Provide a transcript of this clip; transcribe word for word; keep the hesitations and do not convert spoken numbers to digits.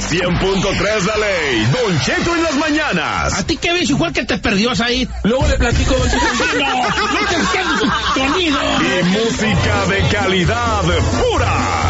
cien punto tres La Ley, Don Cheto en las mañanas. ¿A ti qué ves? Igual que te perdió, Said. Luego le platico, Don Cheto. No, no te entiendo. Sonido. Y música de calidad pura.